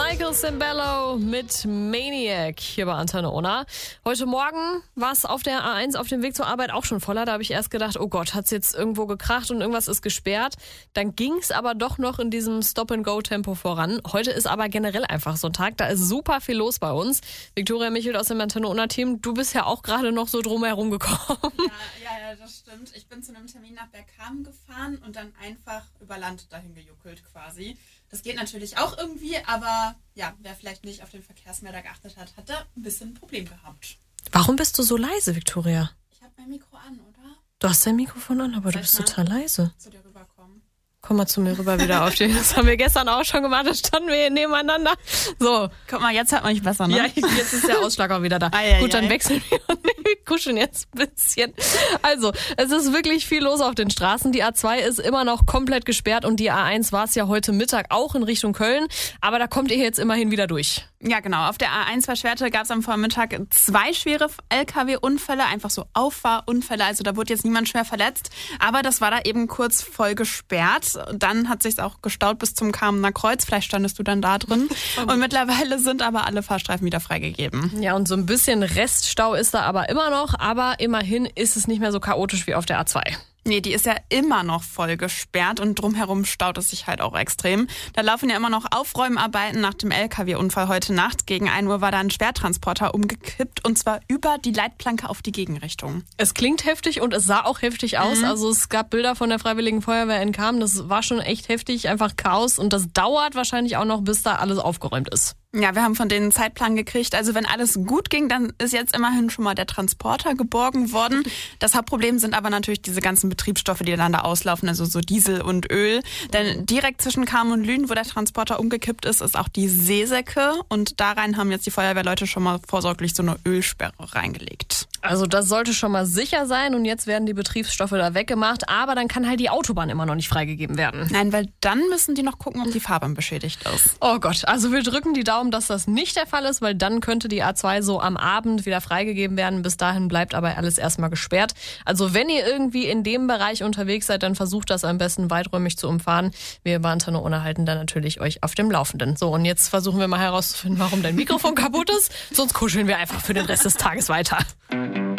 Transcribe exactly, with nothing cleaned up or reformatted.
Michael Sembello mit Maniac hier bei Antenne Unna. Heute Morgen war es auf der A eins auf dem Weg zur Arbeit auch schon voller. Da habe ich erst gedacht, oh Gott, hat's jetzt irgendwo gekracht und irgendwas ist gesperrt. Dann ging's aber doch noch in diesem Stop-and-Go-Tempo voran. Heute ist aber generell einfach so ein Tag. Da ist super viel los bei uns. Viktoria Michel aus dem Antenne Unna-Team, du bist ja auch gerade noch so drumherum gekommen. Ja, ja, ja, das stimmt. Ich bin zu einem Termin nach Bergkamen gefahren und dann einfach über Land dahin gejuckelt quasi. Das geht natürlich auch irgendwie, aber ja, wer vielleicht nicht auf den Verkehrsmelder geachtet hat, hat da ein bisschen ein Problem gehabt. Warum bist du so leise, Viktoria? Ich habe mein Mikro an, oder? Du hast dein Mikrofon an, aber Soll du bist ich mal total leise. zu dir rüberkommen? Komm mal zu mir rüber wieder auf den. Das haben wir gestern auch schon gemacht, da standen wir hier nebeneinander. So. Guck mal, jetzt hört man mich besser, ne? Ja, jetzt ist der Ausschlag auch wieder da. Ei, ei, Gut, dann ei. wechseln wir und wir kuscheln jetzt ein bisschen. Also, es ist wirklich viel los auf den Straßen. Die A zwei ist immer noch komplett gesperrt und die A eins war es ja heute Mittag auch in Richtung Köln. Aber da kommt ihr jetzt immerhin wieder durch. Ja, genau. Auf der A eins bei Schwerte gab es am Vormittag zwei schwere L K W-Unfälle, einfach so Auffahrunfälle. Also da wurde jetzt niemand schwer verletzt. Aber das war da eben kurz voll gesperrt. Dann hat sich's auch gestaut bis zum Kamener Kreuz. Vielleicht standest du dann da drin. Und mittlerweile sind aber alle Fahrstreifen wieder freigegeben. Ja, und so ein bisschen Reststau ist da aber immer noch. Aber immerhin ist es nicht mehr so chaotisch wie auf der A zwei. Nee, die ist ja immer noch voll gesperrt und drumherum staut es sich halt auch extrem. Da laufen ja immer noch Aufräumarbeiten nach dem L K W-Unfall heute Nacht. Gegen ein Uhr war da ein Schwertransporter umgekippt und zwar über die Leitplanke auf die Gegenrichtung. Es klingt heftig und es sah auch heftig aus. Mhm. Also es gab Bilder von der Freiwilligen Feuerwehr in Kamen. Das war schon echt heftig, einfach Chaos. Und das dauert wahrscheinlich auch noch, bis da alles aufgeräumt ist. Ja, wir haben von denen einen Zeitplan gekriegt. Also wenn alles gut ging, dann ist jetzt immerhin schon mal der Transporter geborgen worden. Das Hauptproblem sind aber natürlich diese ganzen Betriebsstoffe, die dann da auslaufen, also so Diesel und Öl. Denn direkt zwischen Kamen und Lünen, wo der Transporter umgekippt ist, ist auch die Seesäcke. Und da rein haben jetzt die Feuerwehrleute schon mal vorsorglich so eine Ölsperre reingelegt. Also das sollte schon mal sicher sein und jetzt werden die Betriebsstoffe da weggemacht. Aber dann kann halt die Autobahn immer noch nicht freigegeben werden. Nein, weil dann müssen die noch gucken, ob die Fahrbahn beschädigt ist. Oh Gott, also wir drücken die Daumen, dass das nicht der Fall ist, weil dann könnte die A zwei so am Abend wieder freigegeben werden. Bis dahin bleibt aber alles erstmal gesperrt. Also wenn ihr irgendwie in dem Bereich unterwegs seid, dann versucht das am besten weiträumig zu umfahren. Wir bei Antenne Unna halten dann natürlich euch auf dem Laufenden. So, und jetzt versuchen wir mal herauszufinden, warum dein Mikrofon kaputt ist. Sonst kuscheln wir einfach für den Rest des Tages weiter.